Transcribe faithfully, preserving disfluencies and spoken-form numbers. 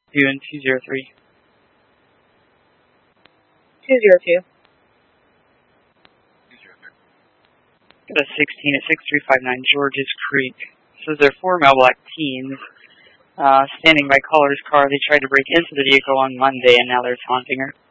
Doing two zero three. two zero two. Got a sixteen at six three five nine Georges Creek. Says they're four male black teens uh, standing by caller's car. They tried to break into the vehicle on Monday, and now they're taunting her.